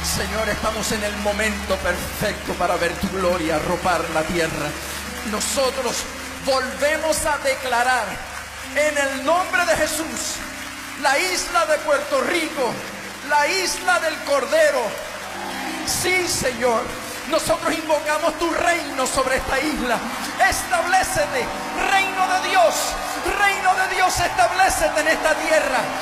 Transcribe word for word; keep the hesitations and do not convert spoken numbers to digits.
Señor, estamos en el momento perfecto para ver tu gloria arropar la tierra. Nosotros volvemos a declarar en el nombre de Jesús la isla de Puerto Rico, la isla del Cordero. Sí, Señor, nosotros invocamos tu reino sobre esta isla. Establécete, reino de Dios, reino de Dios, establécete en esta tierra.